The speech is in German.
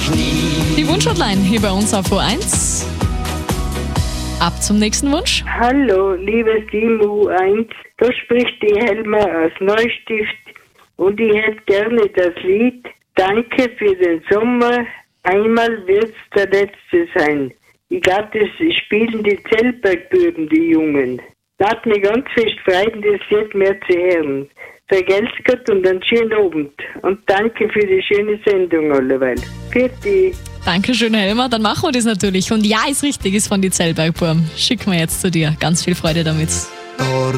ich nie. Die Wunschhotline hier bei uns auf O1. Ab zum nächsten Wunsch. Hallo, liebes Team U1, da spricht die Helma aus Neustift und ich hätte gerne das Lied Danke für den Sommer, einmal wird's der letzte sein. Ich glaube, das spielen die Zellbergbürgen, die Jungen. Das hat mich ganz fest freuen, das jetzt mehr zu hören. Vergelt's Gott und einen schönen Abend. Und danke für die schöne Sendung alleweil. Für die. Dankeschön, Helmer. Dann machen wir das natürlich. Und ja, ist richtig, ist von die Zellbergburm. Schicken wir jetzt zu dir. Ganz viel Freude damit.